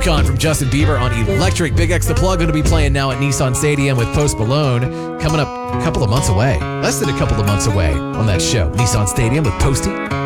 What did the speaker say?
Yukon from Justin Bieber on Electric. Big X The Plug going to be playing now at Nissan Stadium with Post Malone. Coming up a couple of months away. Less than a couple of months away on that show. Nissan Stadium with Posty.